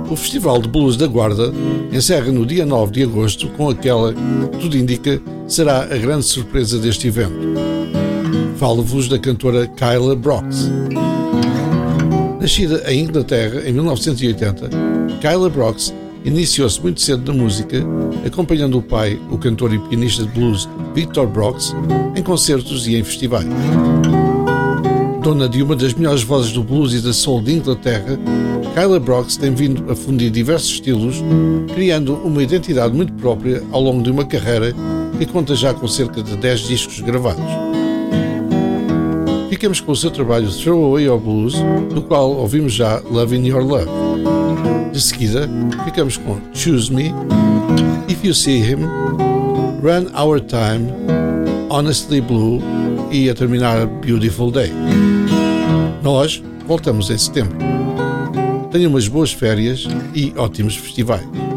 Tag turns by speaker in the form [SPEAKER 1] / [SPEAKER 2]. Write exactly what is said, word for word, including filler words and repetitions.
[SPEAKER 1] O Festival de Blues da Guarda encerra no dia nove de agosto com aquela que tudo indica será a grande surpresa deste evento. Falo-vos da cantora Kyla Brox. Nascida em Inglaterra em mil novecentos e oitenta, Kyla Brox iniciou-se muito cedo na música, acompanhando o pai, o cantor e pianista de blues Victor Brox, em concertos e em festivais. Dona de uma das melhores vozes do blues e da soul de Inglaterra, Kyla Brox tem vindo a fundir diversos estilos, criando uma identidade muito própria ao longo de uma carreira que conta já com cerca de dez discos gravados. Ficamos com o seu trabalho Throw Away Your Blues, do qual ouvimos já Lovin' Your Love. De seguida, ficamos com Choose Me, If You See Him, Run Our Time, Honestly Blue e a terminar Beautiful Day. Nós voltamos em setembro. Tenham umas boas férias e ótimos festivais.